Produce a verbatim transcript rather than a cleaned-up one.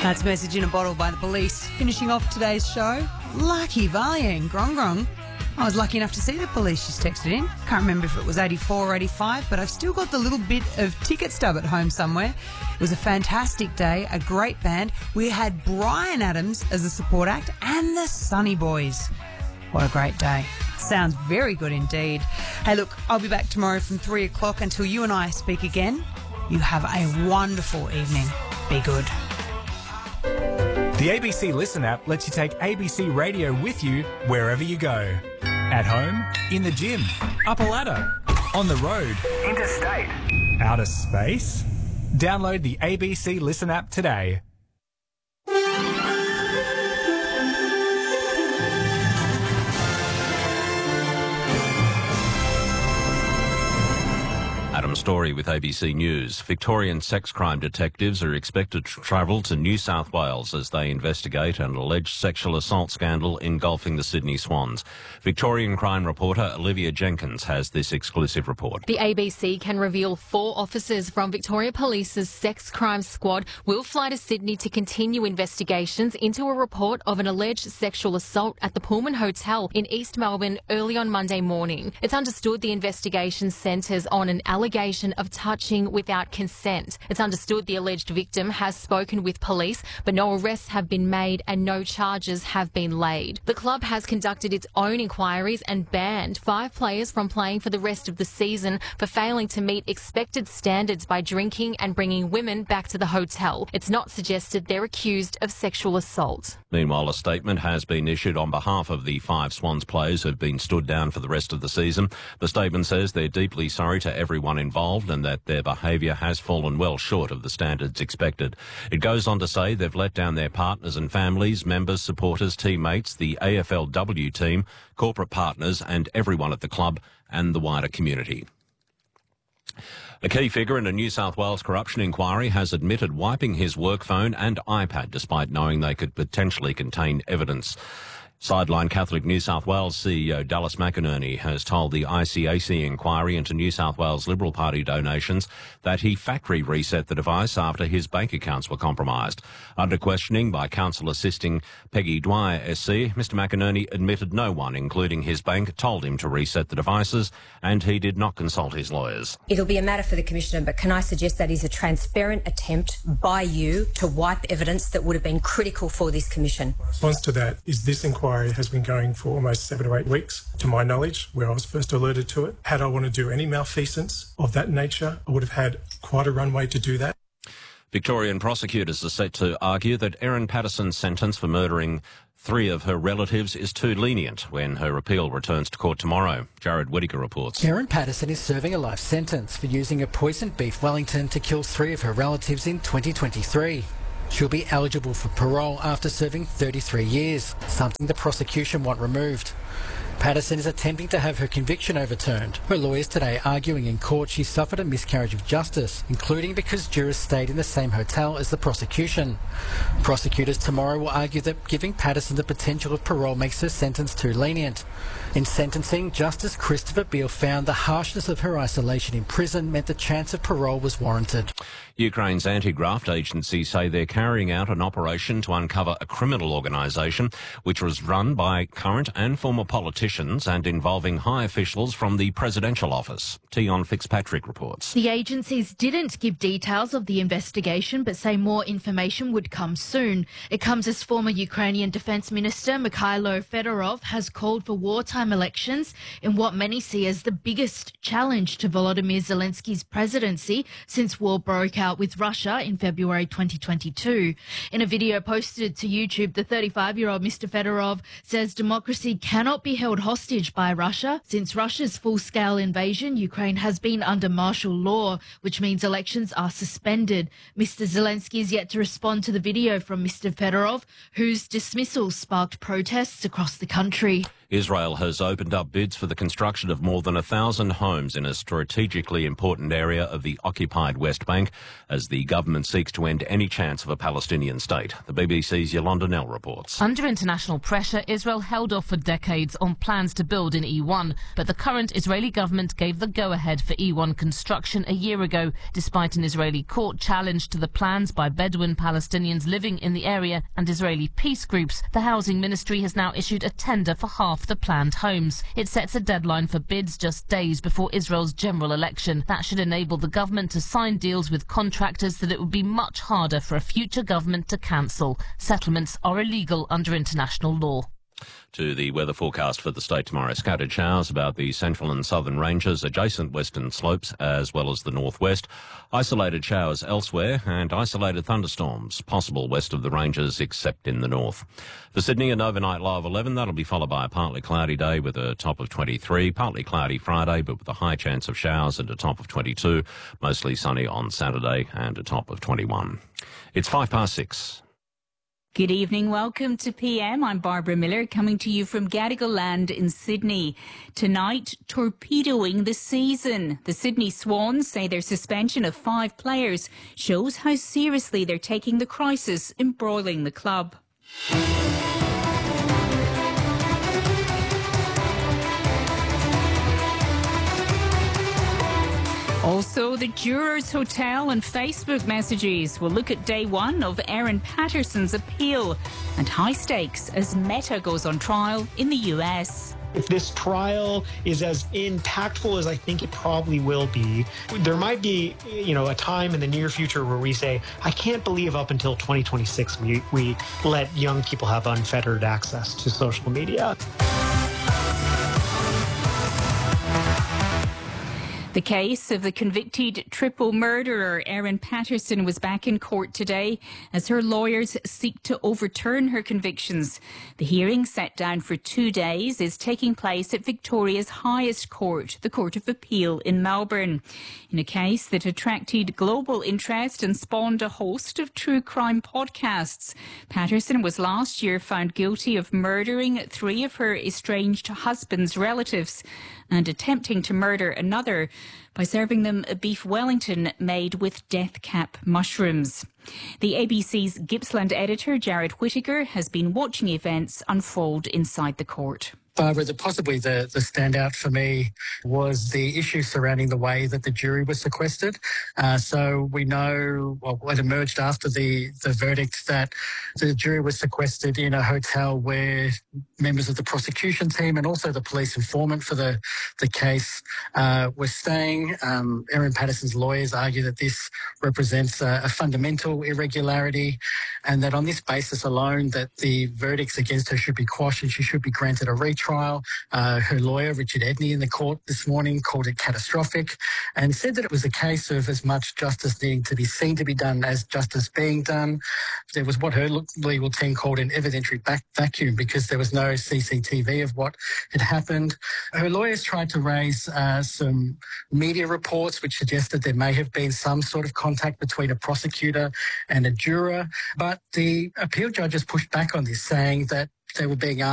That's Message in a Bottle by The Police. Finishing off today's show, Lucky Valiant, Grong Grong. I was lucky enough to see The Police just texted in. Can't remember if it was eighty-four or eighty-five, but I've still got the little bit of ticket stub at home somewhere. It was a fantastic day, a great band. We had Bryan Adams as the support act and the Sunny Boys. What a great day. Sounds very good indeed. Hey, look, I'll be back tomorrow from three o'clock until you and I speak again. You have a wonderful evening. Be good. The A B C Listen app lets you take A B C Radio with you wherever you go. At home, in the gym, up a ladder, on the road, interstate, outer space. Download the A B C Listen app today. Adam Story with A B C News. Victorian sex crime detectives are expected to travel to New South Wales as they investigate an alleged sexual assault scandal engulfing the Sydney Swans. Victorian crime reporter Olivia Jenkins has this exclusive report. The A B C can reveal four officers from Victoria Police's sex crime squad will fly to Sydney to continue investigations into a report of an alleged sexual assault at the Pullman Hotel in East Melbourne early on Monday morning. It's understood the investigation centres on an allegation of touching without consent. It's understood the alleged victim has spoken with police, but no arrests have been made and no charges have been laid. The club has conducted its own inquiries and banned five players from playing for the rest of the season for failing to meet expected standards by drinking and bringing women back to the hotel. It's not suggested they're accused of sexual assault. Meanwhile, a statement has been issued on behalf of the five Swans players who have been stood down for the rest of the season. The statement says they're deeply sorry to everyone involved and that their behaviour has fallen well short of the standards expected. It goes on to say they've let down their partners and families, members, supporters, teammates, the A F L W team, corporate partners and everyone at the club and the wider community. A key figure in a New South Wales corruption inquiry has admitted wiping his work phone and iPad despite knowing they could potentially contain evidence. Sideline Catholic New South Wales C E O Dallas McInerney has told the I C A C inquiry into New South Wales Liberal Party donations that he factory reset the device after his bank accounts were compromised. Under questioning by counsel assisting Peggy Dwyer S C, Mister McInerney admitted no one, including his bank, told him to reset the devices and he did not consult his lawyers. It'll be a matter for the Commissioner, but can I suggest that is a transparent attempt by you to wipe evidence that would have been critical for this Commission? My response to that is this inquiry has been going for almost seven or eight weeks, to my knowledge, where I was first alerted to it. Had I wanted to do any malfeasance of that nature, I would have had quite a runway to do that. Victorian prosecutors are set to argue that Erin Patterson's sentence for murdering three of her relatives is too lenient when her appeal returns to court tomorrow. Jared Whittaker reports. Erin Patterson is serving a life sentence for using a poisoned beef Wellington to kill three of her relatives in twenty twenty-three. She'll be eligible for parole after serving thirty-three years, something the prosecution want removed. Patterson is attempting to have her conviction overturned. Her lawyers today arguing in court she suffered a miscarriage of justice, including because jurors stayed in the same hotel as the prosecution. Prosecutors tomorrow will argue that giving Patterson the potential of parole makes her sentence too lenient. In sentencing, Justice Christopher Beale found the harshness of her isolation in prison meant the chance of parole was warranted. Ukraine's anti-graft agencies say they're carrying out an operation to uncover a criminal organisation which was run by current and former politicians and involving high officials from the presidential office. Tion Fitzpatrick reports. The agencies didn't give details of the investigation but say more information would come soon. It comes as former Ukrainian Defence Minister Mikhailo Fedorov has called for wartime elections in what many see as the biggest challenge to Volodymyr Zelensky's presidency since war broke out with Russia in February twenty twenty-two. In a video posted to YouTube, the thirty-five-year-old Mister Fedorov says democracy cannot be held hostage by Russia. Since Russia's full-scale invasion, Ukraine has been under martial law, which means elections are suspended. Mister Zelensky is yet to respond to the video from Mister Fedorov, whose dismissal sparked protests across the country. Israel has opened up bids for the construction of more than a thousand homes in a strategically important area of the occupied West Bank as the government seeks to end any chance of a Palestinian state. The B B C's Yolanda Nell reports. Under international pressure, Israel held off for decades on plans to build in E one, but the current Israeli government gave the go-ahead for E one construction a year ago, despite an Israeli court challenge to the plans by Bedouin Palestinians living in the area and Israeli peace groups. The Housing Ministry has now issued a tender for half the planned homes. It sets a deadline for bids just days before Israel's general election. That should enable the government to sign deals with contractors that it would be much harder for a future government to cancel. Settlements are illegal under international law. To the weather forecast for the state tomorrow. Scattered showers about the central and southern ranges, adjacent western slopes, as well as the northwest. Isolated showers elsewhere and isolated thunderstorms possible west of the ranges except in the north. For Sydney, an overnight low of eleven. That'll be followed by a partly cloudy day with a top of twenty-three. Partly cloudy Friday, but with a high chance of showers and a top of twenty-two. Mostly sunny on Saturday and a top of twenty-one. It's five past six. Good evening. Welcome to P M. I'm Barbara Miller, coming to you from Gadigal Land in Sydney. Tonight, torpedoing the season. The Sydney Swans say their suspension of five players shows how seriously they're taking the crisis embroiling the club. Also, the Jurors Hotel and Facebook messages. We'll look at day one of Aaron Patterson's appeal and high stakes as Meta goes on trial in the U S. If this trial is as impactful as I think it probably will be, there might be, you know, a time in the near future where we say, I can't believe up until twenty twenty-six we, we let young people have unfettered access to social media. The case of the convicted triple murderer Aaron Patterson was back in court today as her lawyers seek to overturn her convictions. The hearing, set down for two days, is taking place at Victoria's highest court, the Court of Appeal in Melbourne. In a case that attracted global interest and spawned a host of true crime podcasts, Patterson was last year found guilty of murdering three of her estranged husband's relatives and attempting to murder another by serving them a beef Wellington made with death cap mushrooms. The A B C's Gippsland editor Jared Whittaker has been watching events unfold inside the court. Barbara, the, possibly the, the standout for me was the issue surrounding the way that the jury was sequestered. Uh, so we know, well, it emerged after the, the verdict that the jury was sequestered in a hotel where members of the prosecution team and also the police informant for the, the case uh, were staying. Um, Aaron Patterson's lawyers argue that this represents a, a fundamental irregularity and that on this basis alone that the verdicts against her should be quashed and she should be granted a retrial. Trial. Uh, her lawyer, Richard Edney, in the court this morning called it catastrophic and said that it was a case of as much justice needing to be seen to be done as justice being done. There was what her legal team called an evidentiary back vacuum because there was no C C T V of what had happened. Her lawyers tried to raise uh, some media reports which suggested there may have been some sort of contact between a prosecutor and a juror, but the appeal judges pushed back on this, saying that they were being asked